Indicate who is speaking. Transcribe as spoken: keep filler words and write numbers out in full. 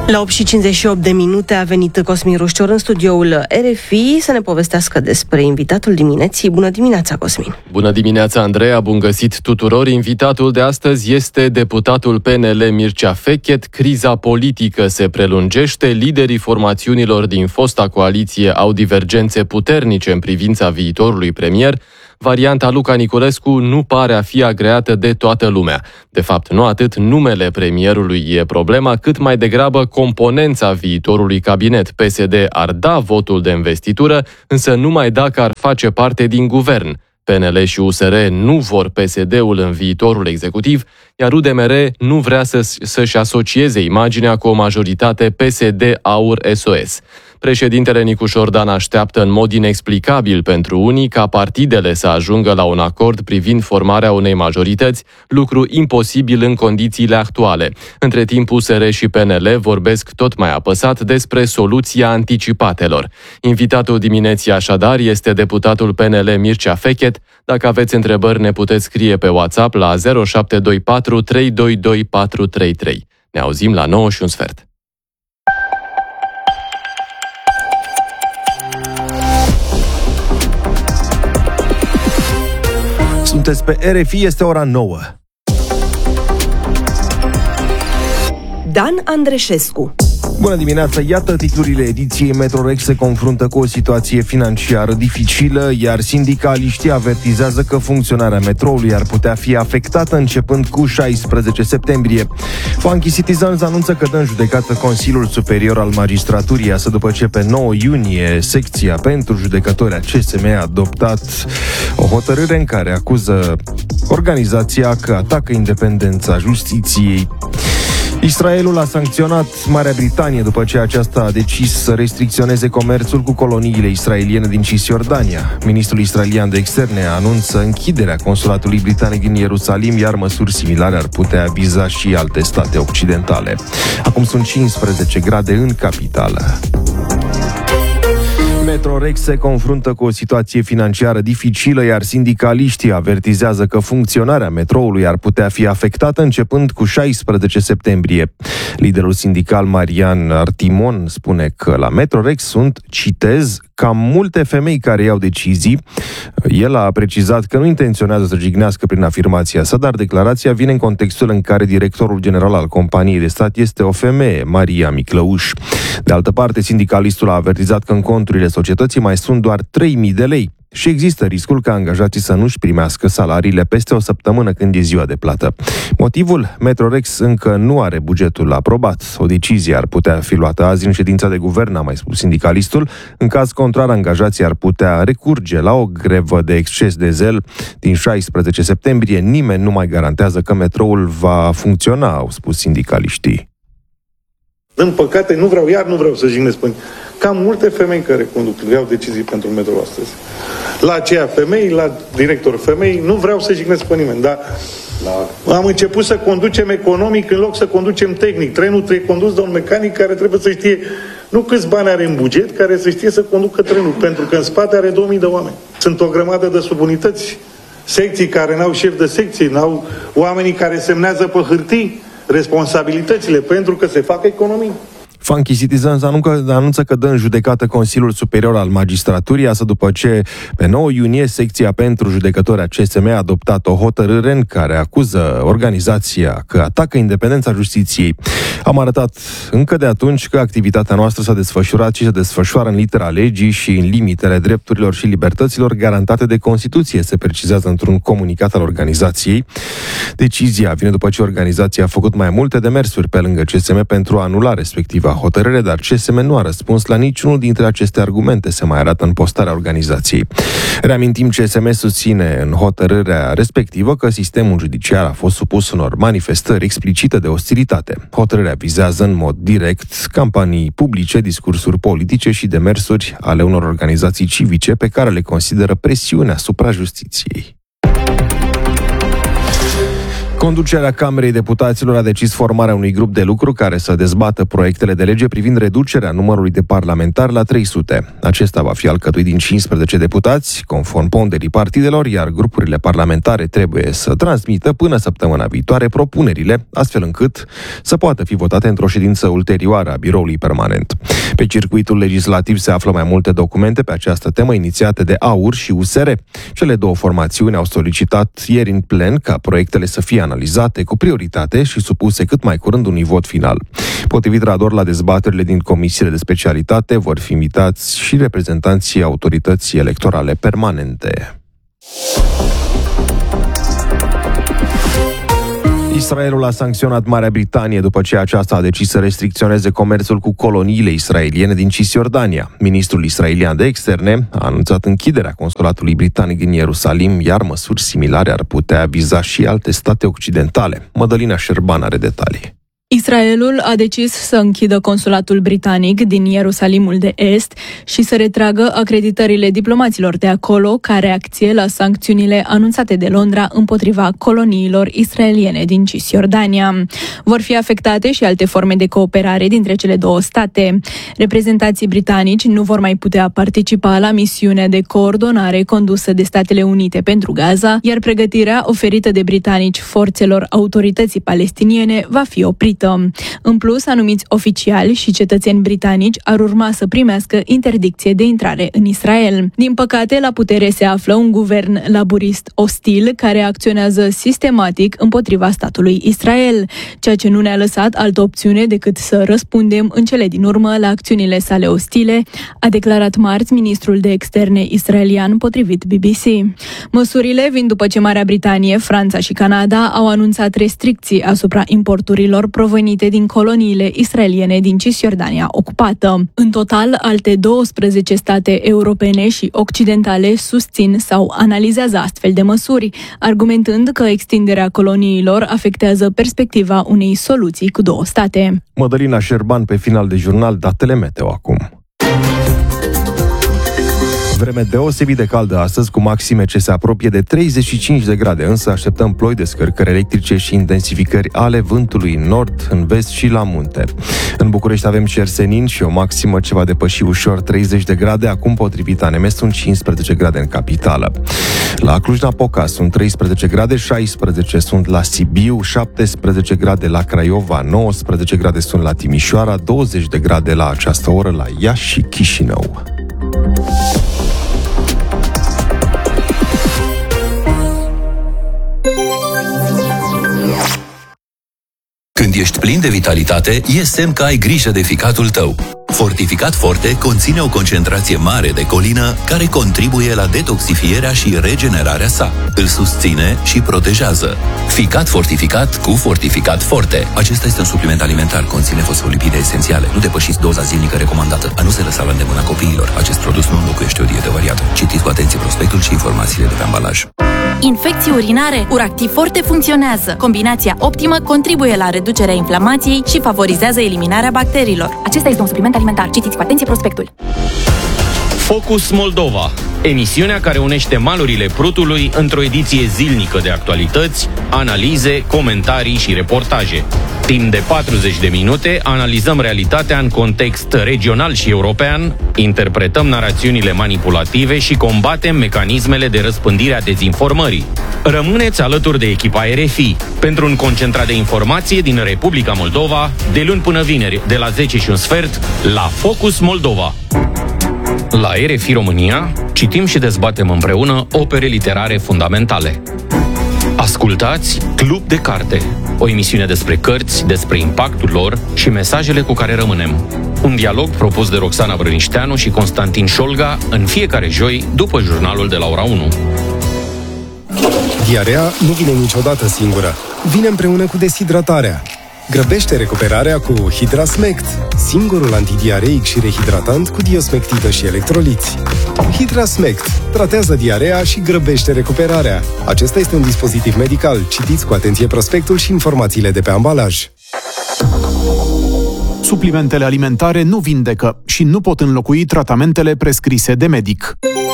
Speaker 1: La opt și cincizeci și opt de minute a venit Cosmin Rușcior în studioul R F I să ne povestească despre invitatul dimineții. Bună dimineața, Cosmin!
Speaker 2: Bună dimineața, Andreea! Bun găsit tuturor! Invitatul de astăzi este deputatul P N L Mircea Fechet. Criza politică se prelungește, liderii formațiunilor din fosta coaliție au divergențe puternice în privința viitorului premier. Varianta Luca Niculescu nu pare a fi agreată de toată lumea. De fapt, nu atât numele premierului e problema, cât mai degrabă componența viitorului cabinet. P S D ar da votul de investitură, însă numai dacă ar face parte din guvern. P N L și U S R nu vor P S D-ul în viitorul executiv, iar U D M R nu vrea să, să-și asocieze imaginea cu o majoritate P S D-Aur-S O S. Președintele Nicu Șordan așteaptă în mod inexplicabil pentru unii ca partidele să ajungă la un acord privind formarea unei majorități, lucru imposibil în condițiile actuale. Între timp, U S R și P N L vorbesc tot mai apăsat despre soluția anticipatelor. Invitatul dimineții așadar este deputatul P N L Mircea Fechet. Dacă aveți întrebări, ne puteți scrie pe WhatsApp la zero șapte doi patru trei doi doi patru trei trei. Ne auzim la nouă și un sfert.
Speaker 3: Sunteți pe R F I, este ora nouă.
Speaker 1: Dan Andreșescu.
Speaker 3: Bună dimineața, iată titlurile ediției. Metrorex se confruntă cu o situație financiară dificilă, iar sindicaliștii avertizează că funcționarea metroului ar putea fi afectată începând cu șaisprezece septembrie. Funky Citizens anunță că dă în judecată Consiliul Superior al Magistraturii, asta după ce pe nouă iunie secția pentru judecători a C S M a adoptat o hotărâre în care acuză organizația că atacă independența justiției. Israelul a sancționat Marea Britanie după ce aceasta a decis să restricționeze comerțul cu coloniile israeliene din Cisjordania. Ministrul israelian de externe anunță închiderea consulatului britanic din Ierusalim, iar măsuri similare ar putea viza și alte state occidentale. Acum sunt cincisprezece grade în capitală. Metrorex se confruntă cu o situație financiară dificilă, iar sindicaliștii avertizează că funcționarea metroului ar putea fi afectată începând cu șaisprezece septembrie. Liderul sindical Marian Artimon spune că la Metrorex sunt, citez, cam multe femei care iau decizii. El a precizat că nu intenționează să jignească prin afirmația sa, dar declarația vine în contextul în care directorul general al companiei de stat este o femeie, Maria Miclăuș. De altă parte, sindicalistul a avertizat că în conturile societății mai sunt doar trei mii de lei și există riscul ca angajații să nu-și primească salariile peste o săptămână când e ziua de plată. Motivul? Metrorex încă nu are bugetul aprobat. O decizie ar putea fi luată azi în ședința de guvern, a mai spus sindicalistul. În caz contrar, angajații ar putea recurge la o grevă de exces de zel din șaisprezece septembrie. Nimeni nu mai garantează că metroul va funcționa, au spus sindicaliștii.
Speaker 4: În păcate, nu vreau, iar nu vreau să jignesc pe cam multe femei care conduc, iau decizii pentru metrou astăzi. La aceea femei, la director femei, nu vreau să jignesc pe nimeni, dar la... am început să conducem economic în loc să conducem tehnic. Trenul trebuie condus de un mecanic care trebuie să știe nu câți bani are în buget, care să știe să conducă trenul, pentru că în spate are două mii de oameni. Sunt o grămadă de subunități, secții care n-au șef de secții, n-au oamenii care semnează pe hârtii responsabilitățile, pentru că se fac economii.
Speaker 3: Funky Citizens anunță că dă în judecată Consiliul Superior al Magistraturii, asta după ce pe nouă iunie secția pentru judecători a C S M a adoptat o hotărâre în care acuză organizația că atacă independența justiției. Am arătat încă de atunci că activitatea noastră s-a desfășurat și se desfășoară în litera legii și în limitele drepturilor și libertăților garantate de Constituție, se precizează într-un comunicat al organizației. Decizia vine după ce organizația a făcut mai multe demersuri pe lângă C S M pentru a anula respectiva hotărâre, dar C S M nu a răspuns la niciunul dintre aceste argumente, se mai arată în postarea organizației. Reamintim, C S M susține în hotărârea respectivă că sistemul judiciar a fost supus unor manifestări explicite de ostilitate. Hotărârea vizează în mod direct campanii publice, discursuri politice și demersuri ale unor organizații civice pe care le consideră presiune asupra justiției. Conducerea Camerei Deputaților a decis formarea unui grup de lucru care să dezbată proiectele de lege privind reducerea numărului de parlamentari la trei sute. Acesta va fi alcătuit din cincisprezece deputați, conform ponderii partidelor, iar grupurile parlamentare trebuie să transmită până săptămâna viitoare propunerile, astfel încât să poată fi votate într-o ședință ulterioară a biroului permanent. Pe circuitul legislativ se află mai multe documente pe această temă inițiate de A U R și U S R. Cele două formațiuni au solicitat ieri în plen ca proiectele să fie analizate cu prioritate și supuse cât mai curând unui vot final. Potrivit Rador, la dezbaterile din comisiile de specialitate vor fi invitați și reprezentanții autorității electorale permanente. Israelul a sancționat Marea Britanie după ce aceasta a decis să restricționeze comerțul cu coloniile israeliene din Cisjordania. Ministrul israelian de externe a anunțat închiderea consulatului britanic din Ierusalim, iar măsuri similare ar putea viza și alte state occidentale. Mădălina Șerban are detalii.
Speaker 5: Israelul a decis să închidă consulatul britanic din Ierusalimul de Est și să retragă acreditările diplomaților de acolo ca reacție la sancțiunile anunțate de Londra împotriva coloniilor israeliene din Cisjordania. Vor fi afectate și alte forme de cooperare dintre cele două state. Reprezentanții britanici nu vor mai putea participa la misiunea de coordonare condusă de Statele Unite pentru Gaza, iar pregătirea oferită de britanici forțelor autorității palestiniene va fi oprită. În plus, anumiți oficiali și cetățeni britanici ar urma să primească interdicție de intrare în Israel. Din păcate, la putere se află un guvern laburist ostil care acționează sistematic împotriva statului Israel, ceea ce nu ne-a lăsat altă opțiune decât să răspundem în cele din urmă la acțiunile sale ostile, a declarat marți ministrul de externe israelian potrivit B B C. Măsurile vin după ce Marea Britanie, Franța și Canada au anunțat restricții asupra importurilor provenite din coloniile israeliene din Cisjordania ocupată. În total, alte douăsprezece state europene și occidentale susțin sau analizează astfel de măsuri, argumentând că extinderea coloniilor afectează perspectiva unei soluții cu două state.
Speaker 3: Mădălina Șerban pe final de jurnal, datele meteo acum. Vreme deosebit de caldă astăzi, cu maxime ce se apropie de treizeci și cinci de grade, însă așteptăm ploi, descărcări electrice și intensificări ale vântului în nord, în vest și la munte. În București avem cer senin și o maximă ce va depăși ușor treizeci de grade, acum potrivit A N M sunt cincisprezece grade în capitală. La Cluj-Napoca sunt treisprezece grade, șaisprezece sunt la Sibiu, șaptesprezece grade la Craiova, nouăsprezece grade sunt la Timișoara, douăzeci de grade la această oră la Iași și Chișinău.
Speaker 6: Când ești plin de vitalitate, e semn că ai grijă de ficatul tău. Fortificat Forte conține o concentrație mare de colină care contribuie la detoxifierea și regenerarea sa. Îl susține și protejează. Ficat fortificat cu Fortificat Forte. Acesta este un supliment alimentar, conține fosfolipide esențiale. Nu depășiți doza zilnică recomandată. A nu se lăsa la îndemâna copiilor. Acest produs nu înlocuiește o dietă variată. Citiți cu atenție prospectul și informațiile de pe ambalaj.
Speaker 7: Infecții urinare, Uractiv Forte funcționează. Combinația optimă contribuie la reducerea inflamației și favorizează eliminarea bacteriilor. Acesta este un supliment alimentar. Citiți cu atenție prospectul.
Speaker 8: Focus Moldova, emisiunea care unește malurile Prutului într-o ediție zilnică de actualități, analize, comentarii și reportaje. Timp de patruzeci de minute analizăm realitatea în context regional și european, interpretăm narațiunile manipulative și combatem mecanismele de răspândire a dezinformării. Rămâneți alături de echipa R F I pentru un concentrat de informație din Republica Moldova, de luni până vineri, de la zece și un sfert, la Focus Moldova. La R F I România citim și dezbatem împreună opere literare fundamentale. Ascultați Club de Carte, o emisiune despre cărți, despre impactul lor și mesajele cu care rămânem. Un dialog propus de Roxana Brănișteanu și Constantin Șolga în fiecare joi după jurnalul de la ora unu.
Speaker 9: Diarea nu vine niciodată singură. Vine împreună cu deshidratarea. Grăbește recuperarea cu Hidrasmect, singurul antidiareic și rehidratant cu diosmectită și electroliți. Hidrasmect tratează diarea și grăbește recuperarea. Acesta este un dispozitiv medical. Citiți cu atenție prospectul și informațiile de pe ambalaj.
Speaker 10: Suplimentele alimentare nu vindecă și nu pot înlocui tratamentele prescrise de medic.